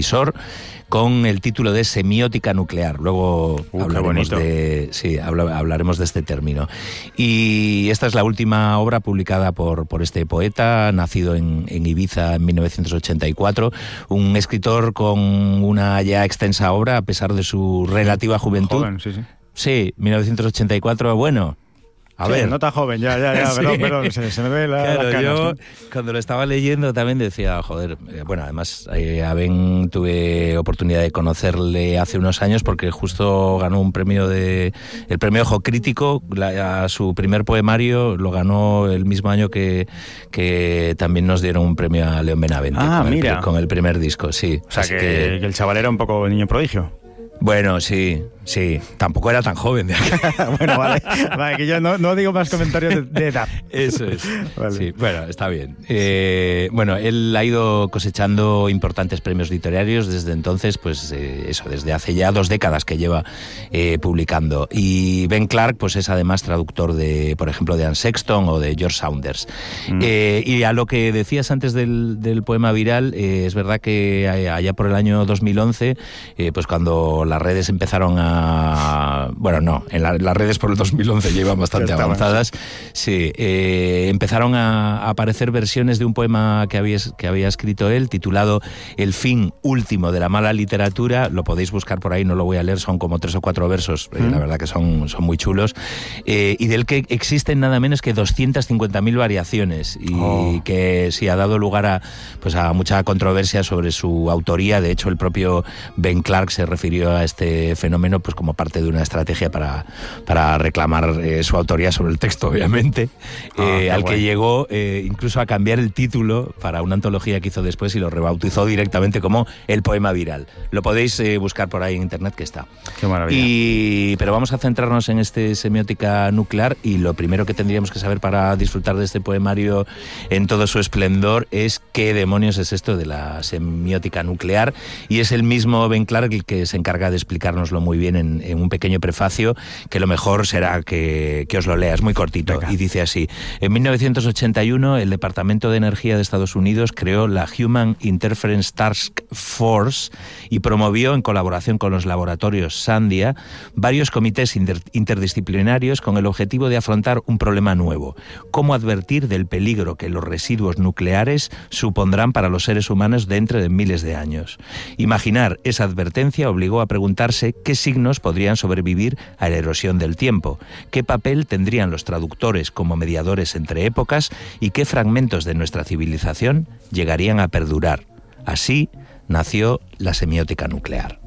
revisor, con el título de Semiótica nuclear. Luego hablaremos hablaremos de este término. Y esta es la última obra publicada por este poeta, nacido en Ibiza en 1984, un escritor con una ya extensa obra, a pesar de su relativa juventud. Joven, sí. Sí, 1984, bueno... A ver. No tan joven, ya, sí. Perdón, se me ve la cara. Yo, cuando lo estaba leyendo, también decía, joder, bueno, además, a Ben tuve oportunidad de conocerle hace unos años porque justo ganó el premio Ojo Crítico, a su primer poemario lo ganó el mismo año que también nos dieron un premio a León Benavente. Con el primer disco, sí. O sea, que el chaval era un poco niño prodigio. Bueno, sí, tampoco era tan joven. Bueno, vale, que yo no digo más comentarios de edad. Eso es. Vale. Sí, bueno, está bien. Bueno, él ha ido cosechando importantes premios literarios desde entonces, pues desde hace ya 2 décadas que lleva publicando. Y Ben Clark, pues es además traductor de, por ejemplo, de Anne Sexton o de George Saunders. Y a lo que decías antes del poema viral, es verdad que allá por el año 2011, pues cuando las redes empezaron las redes por el 2011 ya iban bastante avanzadas. Sí, empezaron a aparecer versiones de un poema que había escrito él, titulado El fin último de la mala literatura. Lo podéis buscar por ahí, no lo voy a leer, son como 3 o 4 versos, la verdad que son muy chulos, y del que existen nada menos que 250.000 variaciones, y que sí ha dado lugar a mucha controversia sobre su autoría. De hecho, el propio Ben Clark se refirió a este fenómeno pues como parte de una estrategia para reclamar su autoría sobre el texto, obviamente, al que llegó incluso a cambiar el título para una antología que hizo después y lo rebautizó directamente como El poema viral. Lo podéis buscar por ahí en internet, que está. Qué maravilla. Pero vamos a centrarnos en este Semiótica nuclear, y lo primero que tendríamos que saber para disfrutar de este poemario en todo su esplendor es qué demonios es esto de la semiótica nuclear, y es el mismo Ben Clark el que se encarga de explicárnoslo muy bien en un pequeño prefacio, que lo mejor será que os lo leas, muy cortito. Venga. Y dice así: en 1981 el Departamento de Energía de Estados Unidos creó la Human Interference Task Force y promovió, en colaboración con los laboratorios Sandia, varios comités interdisciplinarios con el objetivo de afrontar un problema nuevo: cómo advertir del peligro que los residuos nucleares supondrán para los seres humanos dentro de miles de años. Imaginar esa advertencia obligó a preguntarse qué signos podrían sobrevivir a la erosión del tiempo, qué papel tendrían los traductores como mediadores entre épocas y qué fragmentos de nuestra civilización llegarían a perdurar. Así nació la semiótica nuclear.